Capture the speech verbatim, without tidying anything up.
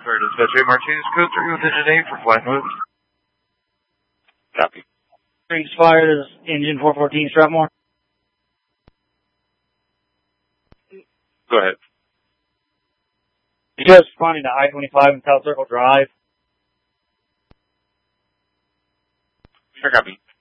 Clear dispatch eight Martinez, code three with engine eight for flight mode. Copy. Rings fired is engine four fourteen Strathmore. Go ahead. Just responding to I twenty-five and South Circle Drive. Sure, copy.